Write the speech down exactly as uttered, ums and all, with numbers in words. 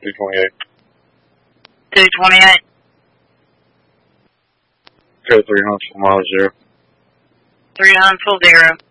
two twenty-eight. two twenty-eight. Okay, three hundred full miles zero. three hundred full zero.